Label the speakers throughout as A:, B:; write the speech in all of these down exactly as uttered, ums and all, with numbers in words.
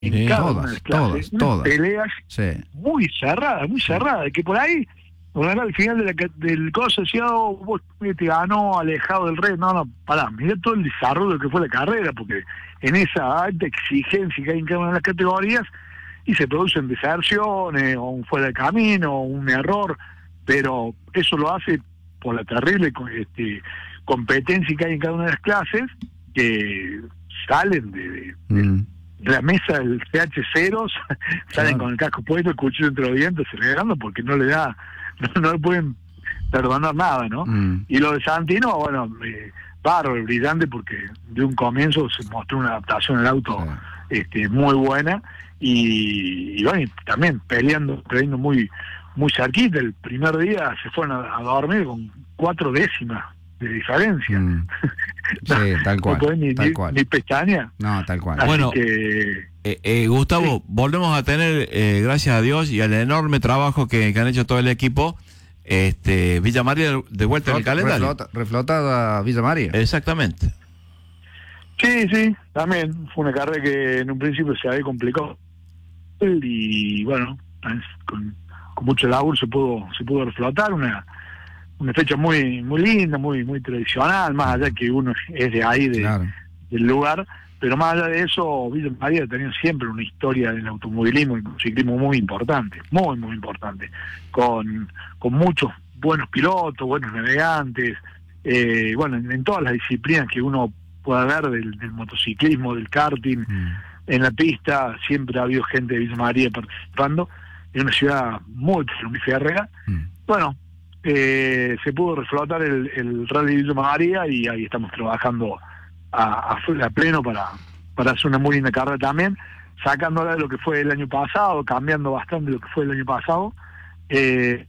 A: en
B: Sí,
A: cada
B: todas,
A: una de las clases,
B: todas,
A: unas
B: todas.
A: peleas
B: Sí.
A: muy cerradas, muy cerradas, que por ahí, bueno, al final de la, del coso decía, oh, vos te ganó alejado del rey. No, no, pará, mira todo el desarrollo que fue la carrera, porque en esa alta exigencia que hay en cada una de las categorías, y se producen deserciones, o un fuera de camino, o un error, pero eso lo hace por la terrible este, competencia que hay en cada una de las clases, que salen de, de,
B: Mm.
A: de la mesa del C H cero, salen
B: Claro.
A: con el casco puesto, el cuchillo entre los dientes, celebrando, porque no le da, no, no le pueden perdonar nada, ¿no?
B: Mm.
A: Y lo de Santino, bueno, eh, bárbaro, brillante, porque de un comienzo se mostró una adaptación al auto
B: Sí.
A: este, muy buena, y, y bueno, y también peleando, peleando muy muy cerquita. El primer día se fueron a, a dormir con cuatro décimas de diferencia.
B: Mm.
A: No,
B: Sí, tal cual,
A: no podés ni,
B: tal
A: ni,
B: cual.
A: ni pestaña.
B: No, tal cual.
A: Así
C: Bueno,
A: que
C: Eh, eh, Gustavo,
A: Sí.
C: volvemos a tener, eh, gracias a Dios y al enorme trabajo que, que han hecho todo el equipo, este Villa María de vuelta en el calendario.
B: Reflota, reflotada Villa María.
C: Exactamente.
A: sí, sí, también fue una carrera que en un principio se había complicado, y bueno, con, con mucho laburo se pudo se pudo reflotar, una una fecha muy muy linda, muy muy tradicional, más allá que uno es de ahí, de,
B: Claro.
A: del lugar, pero más allá de eso, Villa María ha tenido siempre una historia del automovilismo y el ciclismo muy importante, muy muy importante, con, con muchos buenos pilotos, buenos navegantes, eh, bueno, en, en todas las disciplinas que uno pueda ver, del, del motociclismo, del karting,
B: Mm.
A: en la pista siempre ha habido gente de Villa María participando, en una ciudad muy, muy férrea.
B: Mm.
A: Bueno, eh, se pudo reflotar el, el Rally Villa María, y ahí estamos trabajando a, a, a pleno para, para hacer una muy linda carrera también, sacándola de lo que fue el año pasado, cambiando bastante lo que fue el año pasado, eh,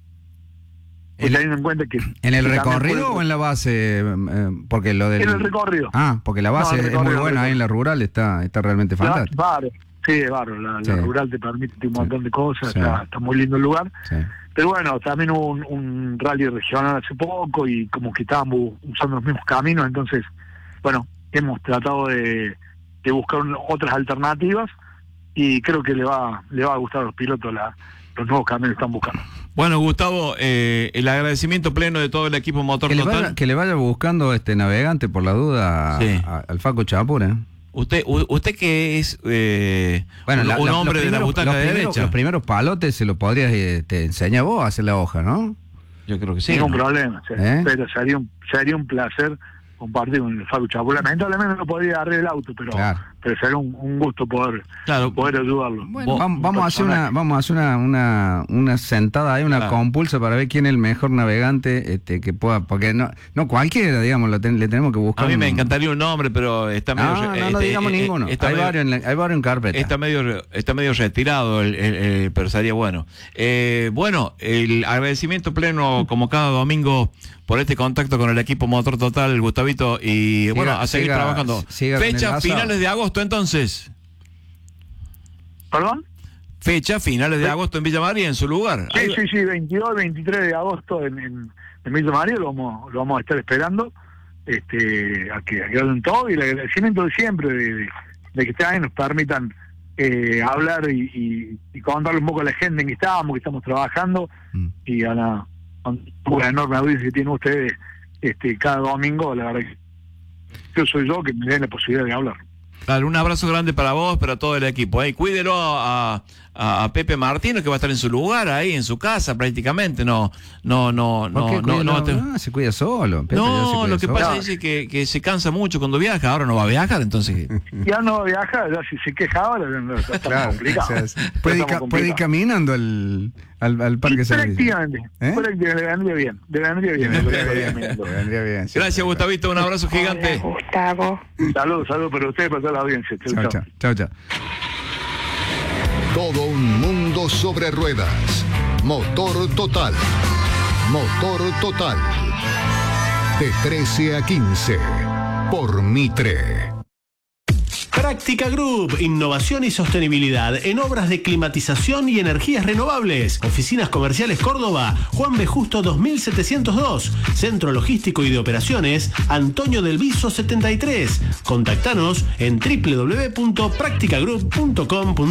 A: y
B: El-
A: teniendo en cuenta que...
B: ¿En el
A: que también
B: recorrido
A: fue-
B: o en la base? Eh, porque lo del...
A: En el recorrido.
B: Ah, porque la base
A: No, el
B: es muy
A: recorrido,
B: buena,
A: el
B: ahí en la rural está, está realmente
A: Claro,
B: fantástica.
A: bárbaro, sí, es bárbaro, la, la
B: Sí.
A: rural te permite un montón de cosas,
B: Sí.
A: está, está muy lindo el lugar.
B: Sí.
A: Pero bueno, también hubo un, un rally regional hace poco, y como que estábamos usando los mismos caminos, entonces, bueno, hemos tratado de, de buscar un- otras alternativas, y creo que le va le va a gustar a los pilotos la, los nuevos caminos que están buscando.
C: Bueno, Gustavo, eh, el agradecimiento pleno de todo el equipo Motor
B: Que le,
C: Total.
B: vaya, que le vaya buscando este navegante por la duda
C: Sí.
B: a- al Facu Chapura.
C: Usted, u- usted que es eh,
B: Bueno,
C: un,
B: la-
C: un
B: la-
C: hombre
B: los
C: de la
B: primeros-
C: butaca
B: los
C: de
B: primeros,
C: derecha.
B: Los primeros palotes se los podrías, eh, te enseña vos a hacer la hoja, ¿no?
C: Yo creo que sí.
A: Ningún
C: ¿no?
A: problema, sí.
B: ¿Eh?
A: Pero sería un, sería un placer compartir con el Facu Chapur. Lamentablemente no podría agarrar el auto, pero
B: Claro.
A: pero sería un, un gusto poder
C: Claro.
A: poder ayudarlo.
B: Bueno,
C: Vos-
B: vamos, vamos a hacer
A: personaje.
B: una, vamos a hacer una, una, una sentada ahí, una
C: Claro.
B: compulsa para ver quién es el mejor navegante este, que pueda, porque no, no cualquiera, digamos, lo ten- le tenemos que buscar.
C: A mí me
B: un-
C: encantaría un nombre, pero está medio...
B: No, no, no
C: este,
B: digamos
C: eh, eh,
B: ninguno.
C: está
B: Hay
C: medio-
B: varios, en la- hay varios en carpeta.
C: Está medio, está medio retirado, el, el- el- pero sería bueno. Eh, bueno, el agradecimiento pleno, como cada domingo, por este contacto con el equipo Motor Total, Gustavito, y
B: Siga-
C: bueno, a seguir
B: siga-
C: trabajando.
B: siga con el
C: Fecha
B: asado.
C: finales de agosto, entonces.
A: ¿Perdón?
C: Fecha finales de
A: Sí.
C: agosto en Villa María, en su lugar.
A: Sí,
C: Ahí-
A: sí, sí, veintidós, veintitrés de agosto en, en, en Villa María lo vamos, lo vamos a estar esperando, este, a que, a que hagan todo, y el agradecimiento de siempre de, de, de que este año nos permitan eh, hablar y, y, y contarle un poco a la gente en que estamos, que estamos trabajando,
B: Mm.
A: y a la, a la enorme audiencia que tienen ustedes este, cada domingo. La verdad que yo soy yo que me den la posibilidad de hablar.
C: Claro, un abrazo grande para vos, para todo el equipo. ¿eh? Cuídelo a, a, a Pepe Martino, que va a estar en su lugar, ahí, en su casa, prácticamente. No, no, no,
B: ¿Por qué
C: no, no,
B: cuida-
C: no, te-
B: no, se cuida solo. Pepe ya se
C: No,
B: cuida
C: lo que
B: solo.
C: pasa es que, que se cansa mucho cuando viaja, ahora no va a viajar, entonces...
A: Ya no viaja, ya si se queja ahora, ya está
B: Claro,
A: complicado.
B: o sea, puede, ir,
A: Estamos
B: ca- puede ir
A: complicados.
B: caminando al, al, al parque servicio.
A: Prácticamente,
B: ¿Eh?
A: prácticamente, le vendría bien, le vendría bien.
B: Le
A: le
B: vendría
A: vendría
B: bien,
A: bien.
B: le vendría bien, sí.
C: Gracias, Gustavito, un abrazo gigante.
D: Hola, Gustavo.
A: Saludos, saludos para ustedes, para toda la audiencia. Chau,
B: Chao,
A: chau.
B: chao, chao, chao.
E: Todo un mundo sobre ruedas. Motor Total. Motor Total. De trece a quince. Por Mitre.
D: Práctica Group, innovación y sostenibilidad en obras de climatización y energías renovables. Oficinas Comerciales Córdoba, Juan B. Justo dos mil setecientos dos. Centro Logístico y de Operaciones, Antonio del Viso setenta y tres. Contactanos en doble u doble u doble u punto práctica group punto com.